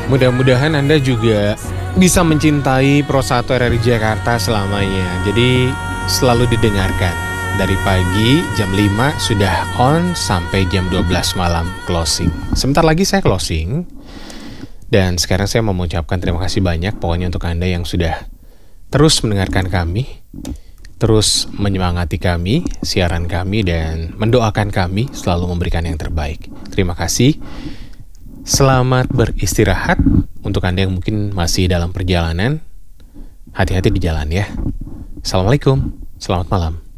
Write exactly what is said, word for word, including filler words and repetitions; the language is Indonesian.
Mudah-mudahan Anda juga bisa mencintai Pro satu R R I Jakarta selamanya. Jadi selalu didengarkan. Dari pagi jam lima sudah on sampai jam dua belas malam closing. Sebentar lagi saya closing. Dan sekarang saya mau mengucapkan terima kasih banyak pokoknya untuk Anda yang sudah terus mendengarkan kami, terus menyemangati kami, siaran kami, dan mendoakan kami selalu memberikan yang terbaik. Terima kasih. Selamat beristirahat untuk Anda yang mungkin masih dalam perjalanan. Hati-hati di jalan ya. Assalamualaikum, selamat malam.